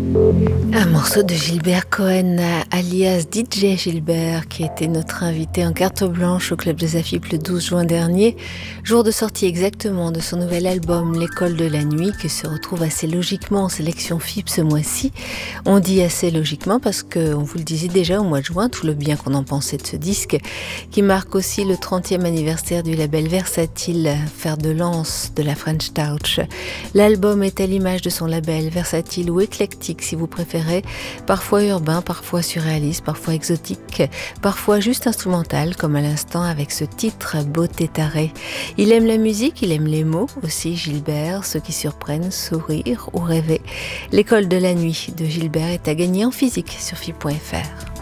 Un morceau de Gilbert Cohen, alias DJ Gilbert, qui était notre invité en carte blanche au Club des Afipes le 12 juin dernier, jour de sortie exactement de son nouvel album L'école de la nuit, qui se retrouve assez logiquement en sélection FIP ce mois-ci. On dit assez logiquement parce qu'on vous le disait déjà au mois de juin, tout le bien qu'on en pensait de ce disque, qui marque aussi le 30e anniversaire du label Versatile, fer de lance de la French Touch. L'album est à l'image de son label, versatile ou éclectique si vous préférez, parfois urbain, parfois surréaliste, parfois exotique, parfois juste instrumental, comme à l'instant avec ce titre Beauté tarée. Il aime la musique, il aime les mots aussi, Gilbert, ceux qui surprennent, sourire ou rêver. L'école de la nuit de Gilbert est à gagner en physique sur FIP.fr.